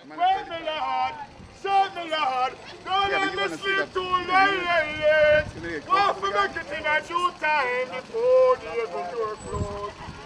Wake me, Lord. Save me, Lord. Don't let me sleep too late. Want to make it in a due time before the door close.